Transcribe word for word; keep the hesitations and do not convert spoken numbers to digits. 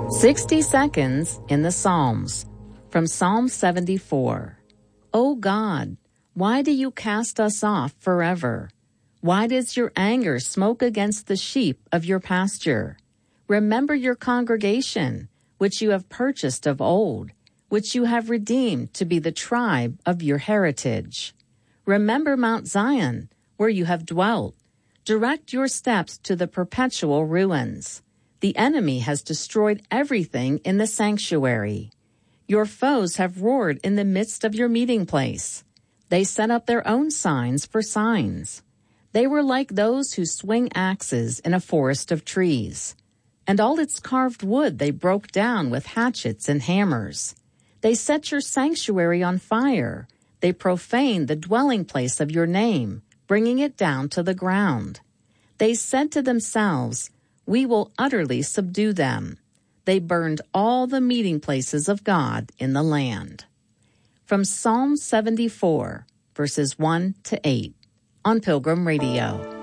sixty Seconds in the Psalms, from Psalm seventy-four. O God, why do you cast us off forever? Why does your anger smoke against the sheep of your pasture? Remember your congregation, which you have purchased of old, which you have redeemed to be the tribe of your heritage. Remember Mount Zion, where you have dwelt. Direct your steps to the perpetual ruins. The enemy has destroyed everything in the sanctuary. Your foes have roared in the midst of your meeting place. They set up their own signs for signs. They were like those who swing axes in a forest of trees. And all its carved wood they broke down with hatchets and hammers. They set your sanctuary on fire. They profaned the dwelling place of your name, bringing it down to the ground. They said to themselves, we will utterly subdue them. They burned all the meeting places of God in the land. From Psalm seventy-four, verses one to eight, on Pilgrim Radio.